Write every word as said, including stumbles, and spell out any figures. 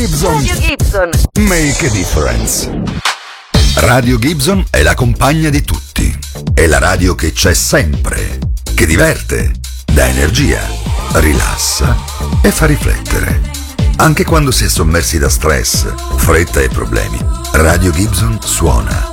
Gibson. Radio Gibson. Make a difference. Radio Gibson è la compagna di tutti. È la radio che c'è sempre, che diverte, dà energia, rilassa e fa riflettere. Anche quando si è sommersi da stress, fretta e problemi, Radio Gibson suona